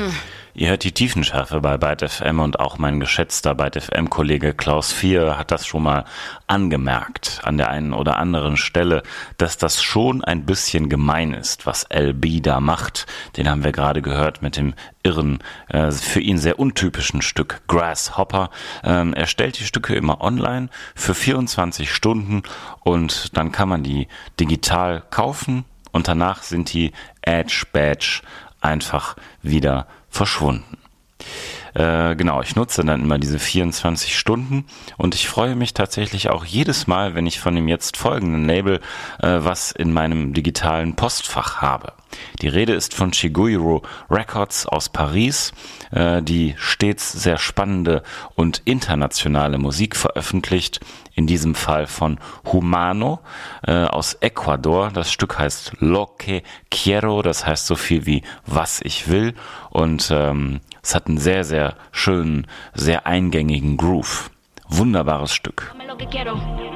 Ihr hört die Tiefenschärfe bei Byte FM und auch mein geschätzter Byte FM-Kollege Klaus Vier hat das schon mal angemerkt an der einen oder anderen Stelle, dass das schon ein bisschen gemein ist, was LB da macht. Den haben wir gerade gehört mit dem irren, für ihn sehr untypischen Stück Grasshopper. Er stellt die Stücke immer online für 24 Stunden und dann kann man die digital kaufen und danach sind die Edge-Badge einfach wieder verschwunden. Genau, ich nutze dann immer diese 24 Stunden und ich freue mich tatsächlich auch jedes Mal, wenn ich von dem jetzt folgenden Label was in meinem digitalen Postfach habe. Die Rede ist von Chiguiro Records aus Paris, die stets sehr spannende und internationale Musik veröffentlicht, in diesem Fall von Humano aus Ecuador. Das Stück heißt Lo que quiero, das heißt so viel wie was ich will und es hat einen sehr, sehr schönen, sehr eingängigen Groove. Wunderbares Stück.